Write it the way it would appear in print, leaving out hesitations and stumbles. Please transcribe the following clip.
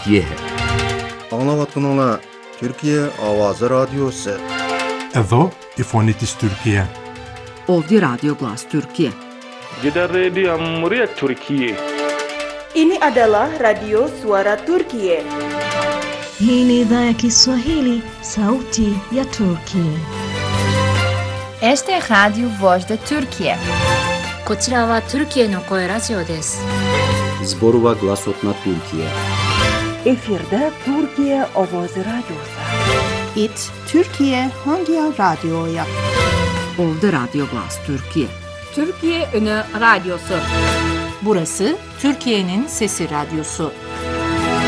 Türkiye. Anlavatqanlar Türkiye Ovozi Radyosu. Evo Ifonitis Türkiye. Ovdi Radyo Glas Türkiye. Jeddah Radio Muria Türkiye. Ini adalah Radio Suara Turkiye. Hii ni idhaa ya Kiswahili, sauti ya Turkiye. Este es Radio Voz de Türkiye. こちらはトルキエの声ラジオです。 Zborova Glasotna Türkiye. Efirde Türkiye Ovozi Radyosu. It Türkiye Hangi Radyo'ya? Ovdi Radyo Glas Türkiye. Türkiye Ünü Radyosu. Burası Türkiye'nin Sesi Radyosu.